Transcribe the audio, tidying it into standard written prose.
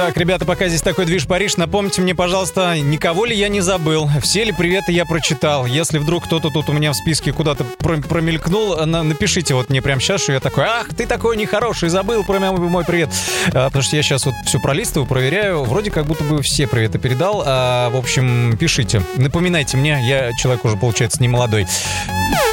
Так, ребята, пока здесь такой движ Париж, напомните мне, пожалуйста, никого ли я не забыл, все ли приветы я прочитал. Если вдруг кто-то тут у меня в списке куда-то промелькнул, напишите вот мне прямо сейчас, что я такой: ах, ты такой нехороший, забыл про мой привет. Потому что я сейчас вот все пролистываю, проверяю, вроде как будто бы все приветы передал. В общем, пишите, напоминайте мне, я человек уже, получается, не молодой.